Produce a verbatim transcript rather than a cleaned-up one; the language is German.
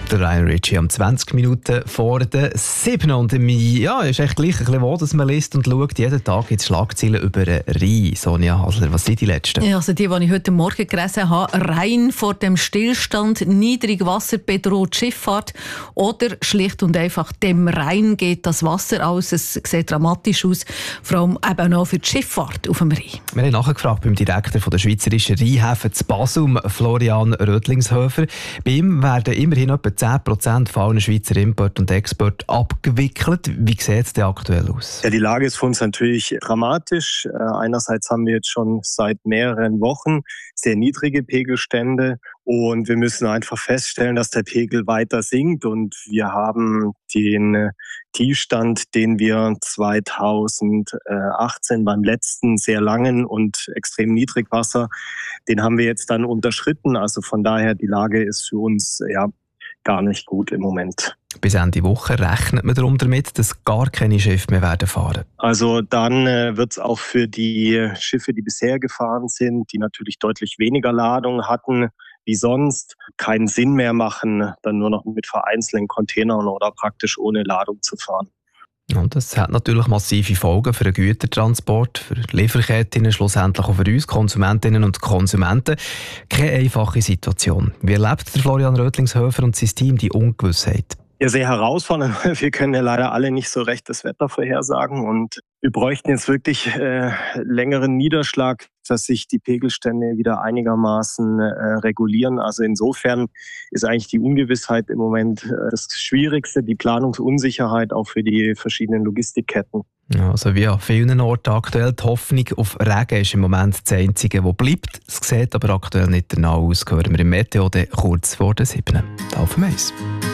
Der Ryan Ritchie am zwanzig Minuten vor der sieben. Und im, ja, ist echt gleich ein bisschen wo, dass man liest und schaut. Jeden Tag gibt es Schlagzeilen über den Rhein. Sonja Hasler, was sind die letzten? Ja, also die, die ich heute Morgen gelesen habe. Rhein vor dem Stillstand, Niedrigwasser bedroht Schifffahrt oder schlicht und einfach dem Rhein geht das Wasser aus. Es sieht dramatisch aus, vor allem eben auch für die Schifffahrt auf dem Rhein. Wir haben nachgefragt beim Direktor von der Schweizerischen Rheinhäfen zu Basel, Florian Rötlingshöfer. Bei ihm werden immerhin etwa zehn Prozent von allen Schweizer Import und Export abgewickelt. Wie sieht es denn aktuell aus? Ja, die Lage ist für uns natürlich dramatisch. Einerseits haben wir jetzt schon seit mehreren Wochen sehr niedrige Pegelstände und wir müssen einfach feststellen, dass der Pegel weiter sinkt und wir haben den Tiefstand, den wir zweitausendachtzehn beim letzten sehr langen und extrem Niedrigwasser, den haben wir jetzt dann unterschritten. Also von daher, die Lage ist für uns ja gar nicht gut im Moment. Bis Ende Woche rechnet man darum damit, dass gar keine Schiffe mehr werden fahren. Also dann äh, wird es auch für die Schiffe, die bisher gefahren sind, die natürlich deutlich weniger Ladung hatten wie sonst, keinen Sinn mehr machen, dann nur noch mit vereinzelten Containern oder praktisch ohne Ladung zu fahren. Und das hat natürlich massive Folgen für den Gütertransport, für die Lieferketten, schlussendlich auch für uns Konsumentinnen und Konsumenten. Keine einfache Situation. Wie erlebt der Florian Rötlingshöfer und sein Team die Ungewissheit? Ja, sehr herausfordernd. Wir können ja leider alle nicht so recht das Wetter vorhersagen und wir bräuchten jetzt wirklich äh, längeren Niederschlag, dass sich die Pegelstände wieder einigermaßen äh, regulieren. Also insofern ist eigentlich die Ungewissheit im Moment äh, das Schwierigste, die Planungsunsicherheit auch für die verschiedenen Logistikketten. Ja, also wie an vielen Orten aktuell, die Hoffnung auf Regen ist im Moment das Einzige, was bleibt. Es sieht aber aktuell nicht danach aus, hören wir im Meteo kurz vor der sieben. Auf dem Eis.